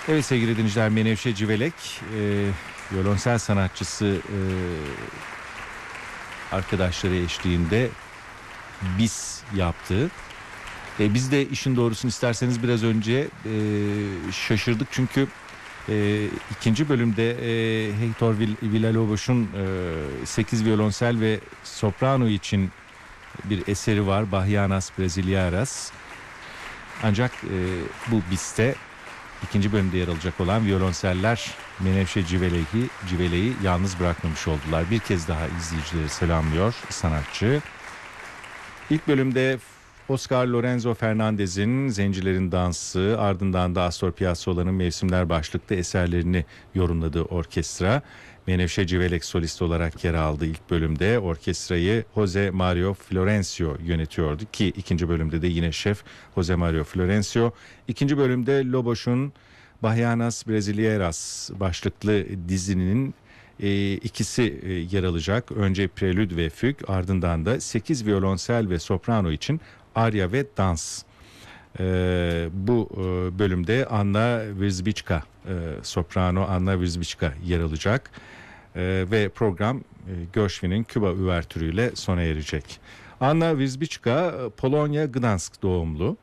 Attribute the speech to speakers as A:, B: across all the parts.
A: Evet sevgili dinleyiciler, Menevşe Civelek violonsel sanatçısı arkadaşları eşliğinde bis yaptı. Biz de işin doğrusunu isterseniz biraz önce şaşırdık çünkü ikinci bölümde Heitor Villa-Lobos'un 8 violonsel ve soprano için bir eseri var, Bahianas Brasileiras. Ancak bu biste İkinci bölümde yer alacak olan violonseller Menevşe Civelek'i yalnız bırakmamış oldular. Bir kez daha izleyicileri selamlıyor sanatçı. İlk bölümde Oscar Lorenzo Fernandez'in Zencilerin Dansı, ardından da Astor Piazzolla'nın Mevsimler başlıklı eserlerini yorumladığı orkestra. Menevşe Civelek solist olarak yer aldı ilk bölümde. Orkestrayı Jose Mario Florencio yönetiyordu ki ikinci bölümde de yine şef Jose Mario Florencio. İkinci bölümde Lobos'un Bahianas Brasileiras başlıklı dizinin ikisi yer alacak. Önce prelüd ve füg, ardından da 8 violonsel ve soprano için arya ve dans. Bu bölümde Anna Wierzbicka, soprano Anna Wierzbicka yer alacak. Ve program Gershwin'in Küba üvertürüyle sona erecek. Anna Wierzbicka Polonya Gdansk doğumlu.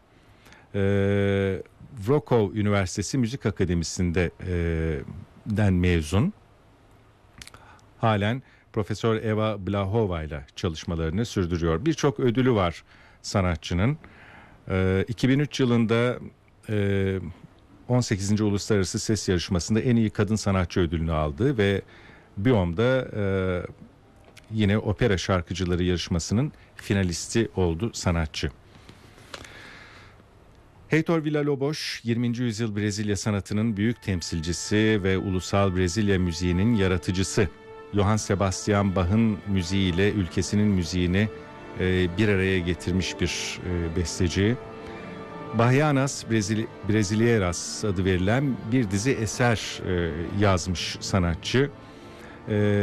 A: Wrocław Üniversitesi Müzik Akademisi'nden mezun. Halen Profesör Eva Blahova ile çalışmalarını sürdürüyor. Birçok ödülü var sanatçının. 2003 yılında 18. Uluslararası Ses Yarışması'nda en iyi kadın sanatçı ödülünü aldı ve Biom'da yine opera şarkıcıları yarışmasının finalisti oldu sanatçı. Heitor Villa-Lobos 20. yüzyıl Brezilya sanatının büyük temsilcisi ve ulusal Brezilya müziğinin yaratıcısı. Johann Sebastian Bach'ın müziğiyle ülkesinin müziğini bir araya getirmiş bir besteci. Bahianas Brasileiras adı verilen bir dizi eser yazmış sanatçı.